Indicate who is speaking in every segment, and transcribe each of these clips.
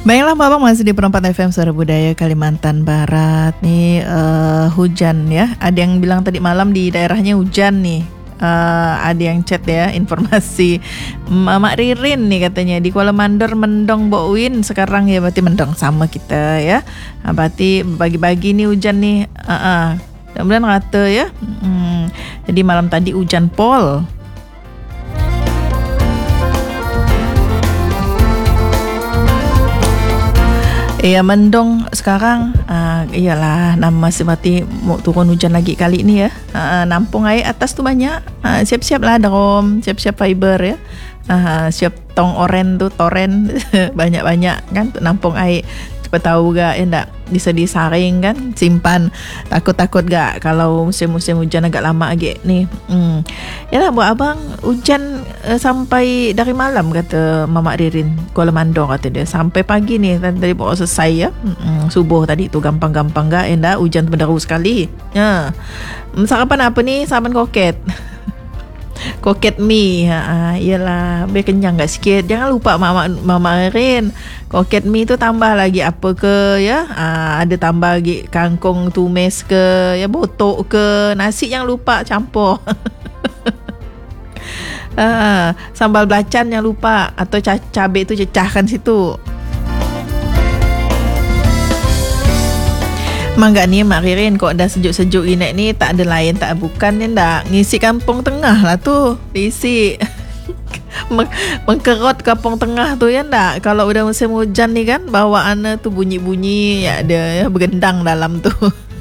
Speaker 1: Baiklah Babang, masih di Perempat FM Suara Budaya Kalimantan Barat nih. Hujan ya. Ada yang bilang tadi malam di daerahnya hujan nih. Ada yang chat ya informasi Mak Ririn nih katanya di Kuala Mandor mendong Mbok Win sekarang ya, berarti mendong sama kita ya. Berarti bagi-bagi nih hujan nih. Kemudian kata ya. Jadi malam tadi hujan pol. Ya mendong sekarang. Iyalah nama sebati mau turun hujan lagi kali ni ya. Nampung air atas tu banyak. Siap-siap lah Darom, siap-siap fiber ya. Siap tong oren tu toren banyak-banyak kan untuk nampung air. Cepat tahu gak ya ndak bisa disaring kan, simpan. Takut-takut gak kalau musim-musim hujan agak lama lagi ni. Yalah buat abang hujan sampai dari malam kata Mamak Ririn Kuala Mandor kata dia, sampai pagi ni tadi baru selesai ya. Subuh tadi tu gampang-gampang gak ya ndak, hujan menderu sekali. Sarapan apa ni? Sarapan koket. Koket mie. Yalah biar kenyang gak sikit. Jangan lupa Mama Rin, koket mie tu tambah lagi apa ke ya. Ada tambah lagi kangkung tumis ke ya, botok ke, nasi jangan lupa campur. Sambal belacan jangan lupa, atau cabai tu cecahkan situ. Mangga ni Mak Ririn kok dah sejuk-sejuk ini ni tak ada lain tak bukan ni ndak ngisi kampung tengah lah tu, diisi mengkerot kampung tengah tu ya ndak. Kalau udah musim hujan ni kan bawaan tu bunyi-bunyi ya, ada ya, bergendang dalam tu.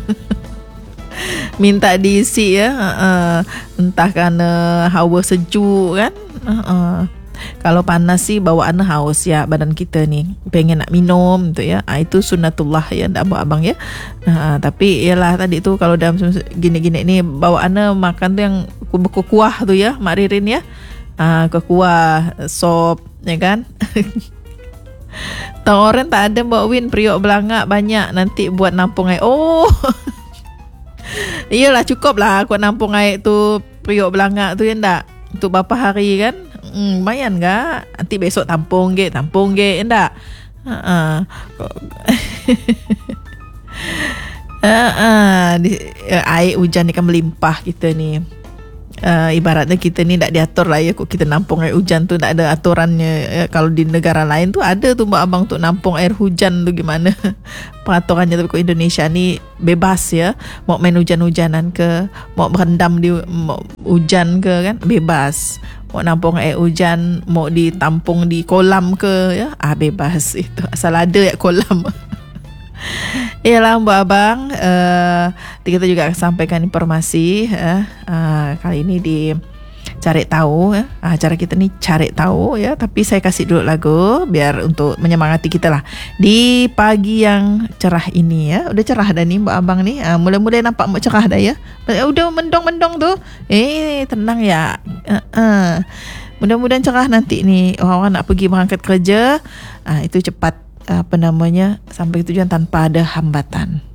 Speaker 1: Minta diisi ya. Entah kerana hawa sejuk kan. Kalau panas sih bawaan haus ya badan kita ni, pengen nak minum tu ya. Itu sunnatullah ya ndak buat abang ya. Tapi yalah tadi tu kalau dalam gini-gini ni bawaan makan tu yang berkuah tu ya Mak Ririn ya. Kuah sop ya kan. Tang oren tak ada Mbak Win, periuk belangak banyak nanti buat nampung air. Oh. Iyalah cukup lah aku nampung air tu, periuk belangak tu ya ndak, untuk berapa hari kan. Lumayan gak? Nanti besok tampung ge endak? Air hujan ni kan melimpah kita ni. Ibaratnya kita ni tak diatur lah ya, kok kita nampung air hujan tu tak ada aturannya. Kalau di negara lain tu ada tu Mbak Abang tu nampung air hujan tu gimana peraturannya. Tapi kok Indonesia ni bebas ya, mau main hujan-hujanan ke, mau berendam di hujan ke kan bebas. Mau nampung air hujan, mau ditampung di kolam ke ya, bebas itu, asal ada ya kolam. Yalah Mbak Abang, kita juga akan sampaikan informasi kali ini di Cari Tahu ya. Acara kita ni Cari Tahu ya, tapi saya kasih dulu lagu biar untuk menyemangati kita lah di pagi yang cerah ini ya. Udah cerah dah ni Mbak Abang ni, mula-mula nampak mau cerah dah ya. Udah mendong-mendong tu. Tenang ya. Mudah-mudahan cerah nanti ni orang-orang nak pergi berangkat kerja. Itu cepat sampai tujuan tanpa ada hambatan.